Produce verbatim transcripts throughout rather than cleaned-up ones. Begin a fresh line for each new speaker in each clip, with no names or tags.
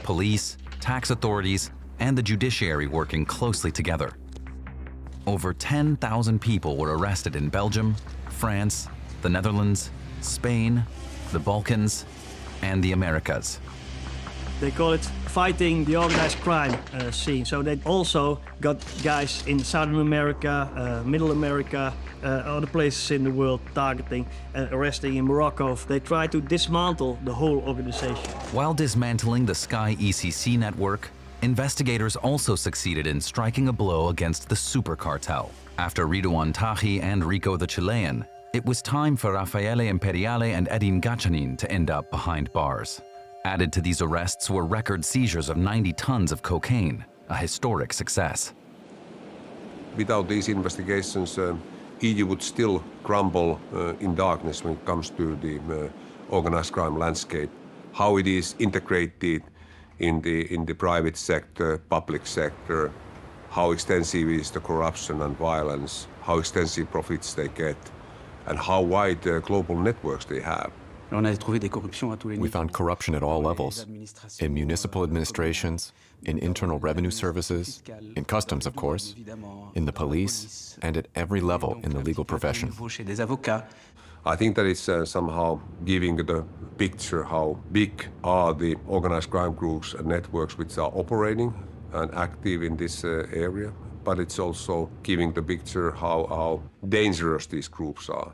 police, tax authorities, and the judiciary working closely together. Over ten thousand people were arrested in Belgium, France, the Netherlands, Spain, the Balkans, and the Americas.
They call it fighting the organized crime uh, scene. So they also got guys in Southern America, uh, Middle America, uh, other places in the world targeting, uh, arresting in Morocco. They try to dismantle the whole organization.
While dismantling the Sky E C C network, investigators also succeeded in striking a blow against the super cartel. After Ridouan Taghi and Rico the Chilean, it was time for Raffaele Imperiale and Edin Gacanin to end up behind bars. Added to these arrests were record seizures of ninety tons of cocaine, a historic success.
Without these investigations, uh, E U would still crumble uh, in darkness when it comes to the uh, organized crime landscape, how it is integrated in the, in the private sector, public sector, how extensive is the corruption and violence, how extensive profits they get, and how wide uh, global networks they have.
We found corruption at all levels, in municipal administrations, in internal revenue services, in customs, of course, in the police, and at every level in the legal profession.
I think that it's uh, somehow giving the picture how big are the organized crime groups and networks which are operating and active in this uh, area, but it's also giving the picture how, how dangerous these groups are.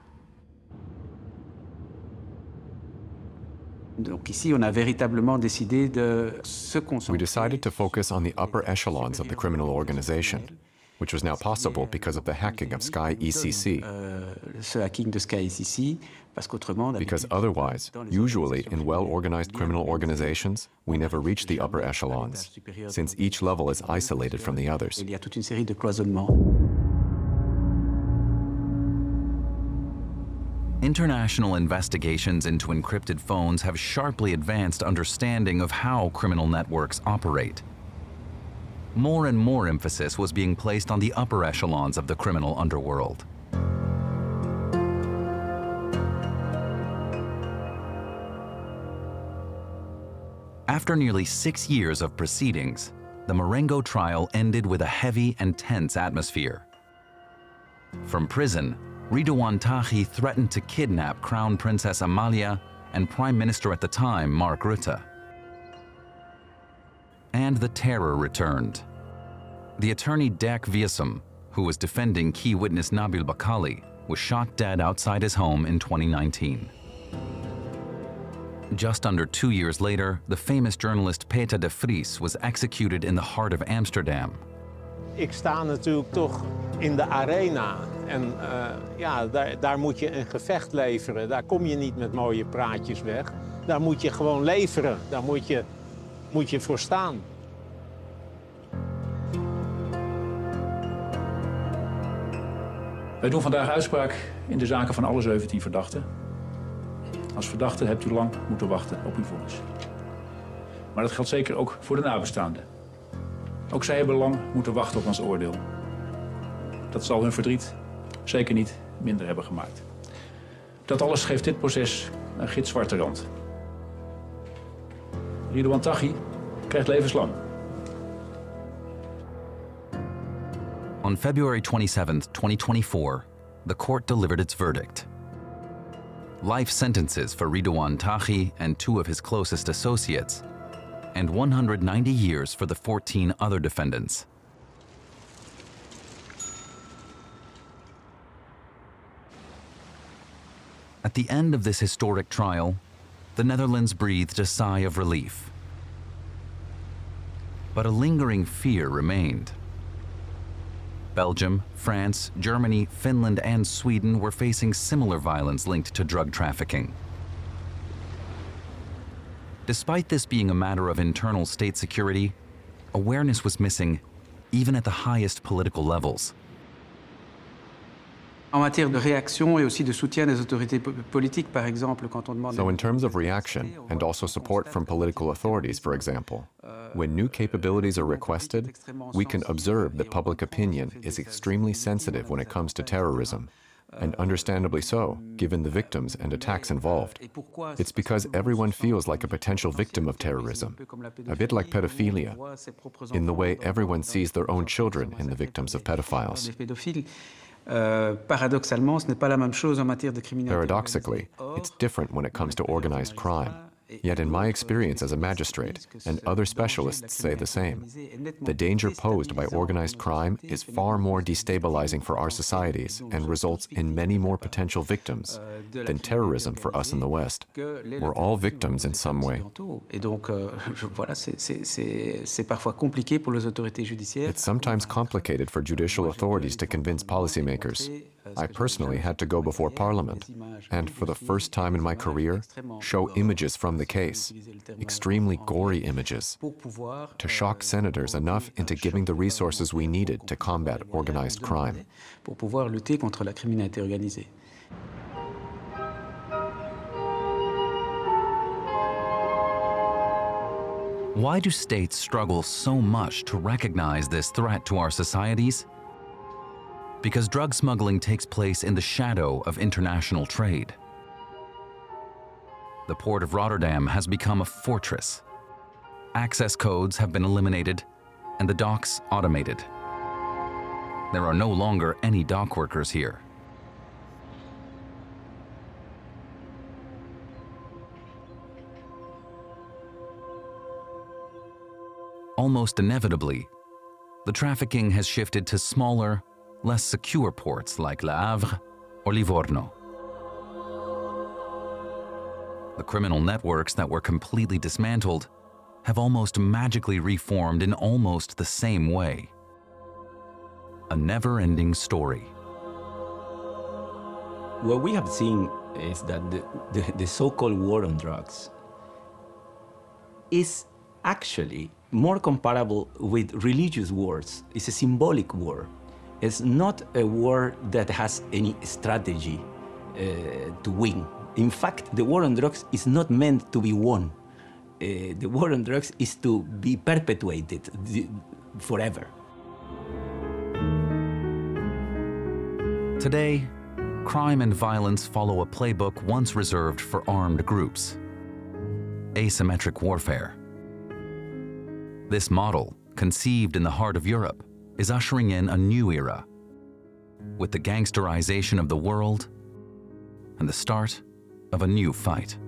We decided to focus on the upper echelons of the criminal organization, which was now possible because of the hacking of Sky E C C. Because otherwise, usually in well-organized criminal organizations, we never reach the upper echelons, since each level is isolated from the others.
International investigations into encrypted phones have sharply advanced understanding of how criminal networks operate. More and more emphasis was being placed on the upper echelons of the criminal underworld. After nearly six years of proceedings, the Marengo trial ended with a heavy and tense atmosphere. From prison, Ridouan Taghi threatened to kidnap Crown Princess Amalia and Prime Minister at the time, Mark Rutte. And the terror returned. The attorney Dirk Wiersum, who was defending key witness Nabil Bakali, was shot dead outside his home in twenty nineteen. Just under two years later, the famous journalist Peter de Vries was executed in the heart of Amsterdam.
Ik sta natuurlijk toch in de arena en uh, ja, daar, daar moet je een gevecht leveren. Daar kom je niet met mooie praatjes weg. Daar moet je gewoon leveren. Daar moet je, moet je voor staan.
Wij doen vandaag uitspraak in de zaken van alle zeventien verdachten. Als verdachte hebt u lang moeten wachten op uw vonnis. Maar dat geldt zeker ook voor de nabestaanden. Ook zij hebben lang moeten wachten op ons oordeel. Dat zal hun verdriet zeker niet minder hebben gemaakt. Dat alles geeft dit proces een gitzwarte rand. Ridouan Taghi krijgt levenslang.
On February twenty-seventh, twenty twenty-four, the court delivered its verdict. Life sentences for Ridouan Taghi and two of his closest associates, and one hundred ninety years for the fourteen other defendants. At the end of this historic trial, the Netherlands breathed a sigh of relief. But a lingering fear remained. Belgium, France, Germany, Finland, and Sweden were facing similar violence linked to drug trafficking. Despite this being a matter of internal state security, awareness was missing even at the highest political levels.
So in terms of reaction, and also support from political authorities, for example, when new capabilities are requested, we can observe that public opinion is extremely sensitive when it comes to terrorism. and understandably so, given the victims and attacks involved. It's because everyone feels like a potential victim of terrorism, a bit like pedophilia, in the way everyone sees their own children in the victims of pedophiles. Paradoxically, it's different when it comes to organized crime. Yet in my experience as a magistrate, and other specialists say the same, the danger posed by organized crime is far more destabilizing for our societies and results in many more potential victims than terrorism for us in the West. We're all victims in some way. It's sometimes complicated for judicial authorities to convince policymakers. I personally had to go before Parliament and, for the first time in my career, show images from the case, extremely gory images, to shock senators enough into giving the resources we needed to combat organized crime.
Why do states struggle so much to recognize this threat to our societies? Because drug smuggling takes place in the shadow of international trade. The port of Rotterdam has become a fortress. Access codes have been eliminated and the docks automated. There are no longer any dock workers here. Almost inevitably, the trafficking has shifted to smaller, less secure ports like Le Havre or Livorno. The criminal networks that were completely dismantled have almost magically reformed in almost the same way. A never-ending story.
What we have seen is that the, the, the so-called war on drugs is actually more comparable with religious wars. It's a symbolic war. It's not a war that has any strategy uh, to win. In fact, the war on drugs is not meant to be won. Uh, the war on drugs is to be perpetuated forever.
Today, crime and violence follow a playbook once reserved for armed groups: asymmetric warfare. This model, conceived in the heart of Europe, is ushering in a new era, with the gangsterization of the world and the start of a new fight.